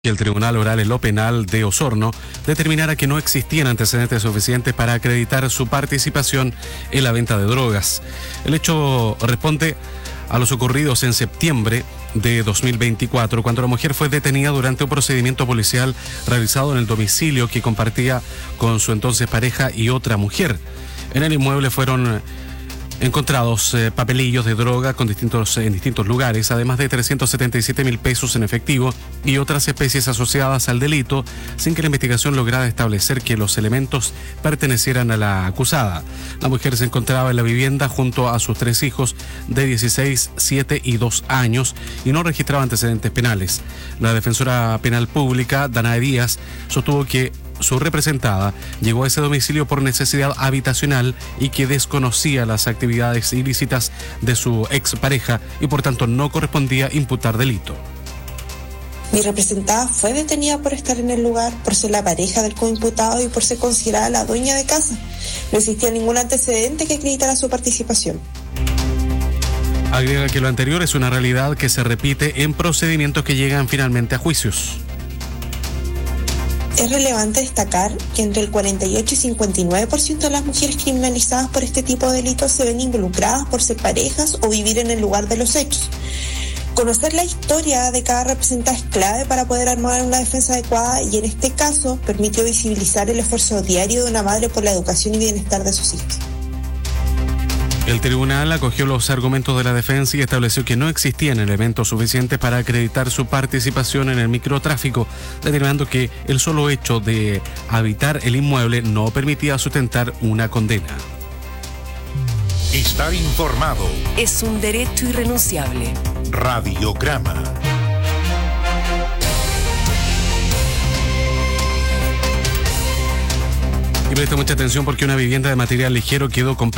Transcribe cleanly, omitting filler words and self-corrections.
Que el Tribunal Oral en lo Penal de Osorno determinara que no existían antecedentes suficientes para acreditar su participación en la venta de drogas. El hecho responde a los ocurridos en septiembre de 2024, cuando la mujer fue detenida durante un procedimiento policial realizado en el domicilio que compartía con su entonces pareja y otra mujer. En el inmueble fueron encontrados papelillos de droga en distintos lugares, además de 377.000 pesos en efectivo y otras especies asociadas al delito, sin que la investigación lograra establecer que los elementos pertenecieran a la acusada. La mujer se encontraba en la vivienda junto a sus 3 hijos de 16, 7 y 2 años y no registraba antecedentes penales. La defensora penal pública, Danae Díaz, sostuvo que su representada llegó a ese domicilio por necesidad habitacional y que desconocía las actividades ilícitas de su expareja y por tanto no correspondía imputar delito. Mi representada fue detenida por estar en el lugar, por ser la pareja del coimputado y por ser considerada la dueña de casa. No existía ningún antecedente que acreditara su participación. Agrega que lo anterior es una realidad que se repite en procedimientos que llegan finalmente a juicios. Es relevante destacar que entre el 48 y 59% de las mujeres criminalizadas por este tipo de delitos se ven involucradas por ser parejas o vivir en el lugar de los hechos. Conocer la historia de cada representada es clave para poder armar una defensa adecuada y en este caso permitió visibilizar el esfuerzo diario de una madre por la educación y bienestar de sus hijos. El tribunal acogió los argumentos de la defensa y estableció que no existían elementos suficientes para acreditar su participación en el microtráfico, determinando que el solo hecho de habitar el inmueble no permitía sustentar una condena. Estar informado es un derecho irrenunciable. Radiograma. Y presta mucha atención porque una vivienda de material ligero quedó completa